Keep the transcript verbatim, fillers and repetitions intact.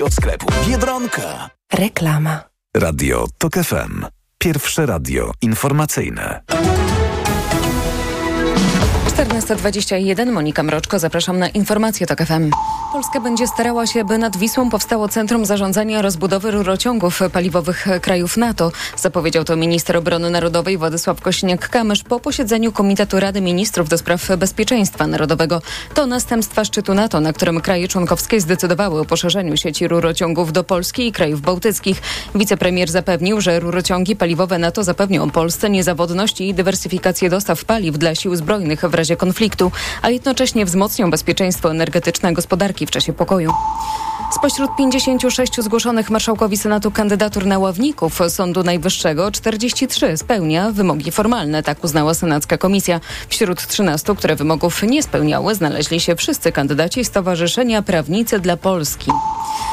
Od sklepu Biedronka. Reklama. Radio TOK F M. Pierwsze radio informacyjne. czternasta dwadzieścia jeden, Monika Mroczko, zapraszam na informacje TOK F M. Polska będzie starała się, by nad Wisłą powstało Centrum Zarządzania Rozbudowy Rurociągów Paliwowych krajów NATO. Zapowiedział to minister obrony narodowej Władysław Kosiniak-Kamysz po posiedzeniu Komitetu Rady Ministrów do spraw bezpieczeństwa narodowego. To następstwa szczytu NATO, na którym kraje członkowskie zdecydowały o poszerzeniu sieci rurociągów do Polski i krajów bałtyckich. Wicepremier zapewnił, że rurociągi paliwowe NATO zapewnią Polsce niezawodność i dywersyfikację dostaw paliw dla sił zbrojnych w razie konfliktu, a jednocześnie wzmocnią bezpieczeństwo energetyczne gospodarki w czasie pokoju. Spośród pięćdziesięciu sześciu zgłoszonych marszałkowi Senatu kandydatur na ławników Sądu Najwyższego czterdzieści trzy spełnia wymogi formalne, tak uznała senacka komisja. Wśród trzynastu, które wymogów nie spełniały, znaleźli się wszyscy kandydaci Stowarzyszenia Prawnicy dla Polski.